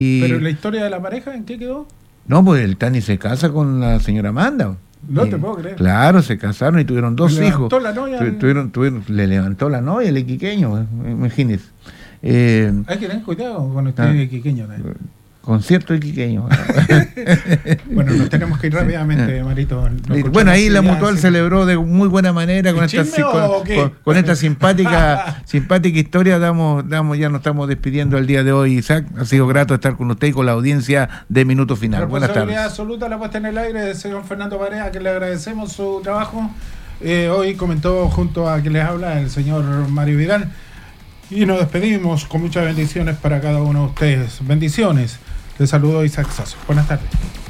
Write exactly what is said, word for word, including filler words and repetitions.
Y, ¿Pero la historia de la pareja en qué quedó? No, pues el Tani se casa con la señora Amanda. No y, te puedo creer. Claro, se casaron y tuvieron dos le hijos. Levantó la novia tu, al... tuvieron, tuvieron, le levantó la novia el iquiqueño, imagínese. Eh, Hay que tener cuidado con usted ah, iquiqueño. ¿no? Concierto iquiqueño. Bueno, nos tenemos que ir rápidamente, Marito. Bueno, ahí la Mutual se... celebró de muy buena manera con esta, con, con, con esta simpática simpática historia. Damos, damos, ya nos estamos despidiendo el día de hoy, Isaac. Ha sido grato estar con usted y con la audiencia de Minuto Final. Buenas tardes. Responsabilidad absoluta la puesta en el aire del señor Fernando Barea, que le agradecemos su trabajo. Eh, hoy comentó junto a quien les habla el señor Mario Vidal. Y nos despedimos con muchas bendiciones para cada uno de ustedes. Bendiciones. Les saludo Isaac Sasso. Buenas tardes.